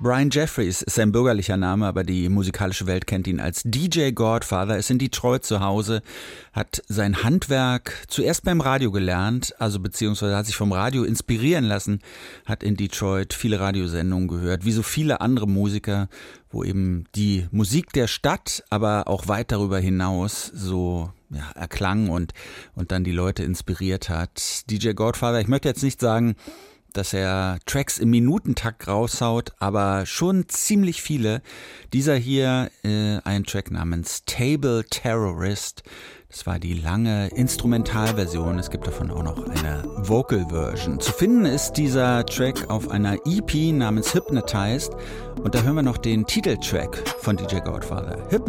Brian Jeffries ist sein bürgerlicher Name, aber die musikalische Welt kennt ihn als DJ Godfather, ist in Detroit zu Hause, hat sein Handwerk zuerst beim Radio gelernt, also beziehungsweise hat sich vom Radio inspirieren lassen, hat in Detroit viele Radiosendungen gehört, wie so viele andere Musiker, wo eben die Musik der Stadt, aber auch weit darüber hinaus so erklang und dann die Leute inspiriert hat. DJ Godfather, ich möchte jetzt nicht sagen, dass er Tracks im Minutentakt raushaut, aber schon ziemlich viele. Dieser hier, ein Track namens Table Terrorist. Das war die lange Instrumentalversion. Es gibt davon auch noch eine Vocal-Version. Zu finden ist dieser Track auf einer EP namens Hypnotized. Und da hören wir noch den Titeltrack von DJ Godfather.